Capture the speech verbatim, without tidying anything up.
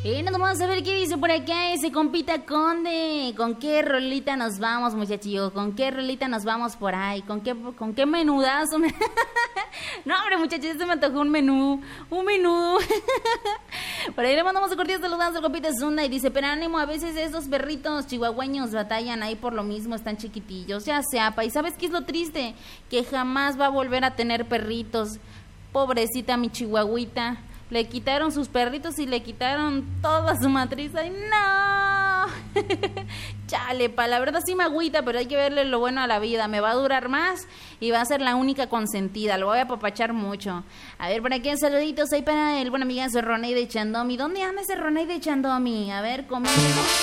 Y nos vamos a ver qué dice por acá ese compita Conde. ¿Con qué rolita nos vamos, muchachillo? ¿Con qué rolita nos vamos por ahí? ¿Con qué, con qué menudazo? No, hombre, muchachos, se me antojó un menú. Un menú. Por ahí le mandamos a cortar saludos al compita Zunda y dice, pero ánimo, a veces esos perritos chihuahueños batallan ahí por lo mismo, están chiquitillos. Ya sea, pa. ¿Y sabes qué es lo triste? Que jamás va a volver a tener perritos. Pobrecita mi chihuahuita. Le quitaron sus perritos y le quitaron toda su matriz. ¡Ay, no! Chale, pa, la verdad sí me agüita, pero hay que verle lo bueno a la vida. Me va a durar más y va a ser la única consentida. Lo voy a apapachar mucho. A ver, por aquí saluditos ahí para el buen amigazo Ronay de Chandomi. ¿Dónde anda ese Ronay de Chandomi? A ver, conmigo.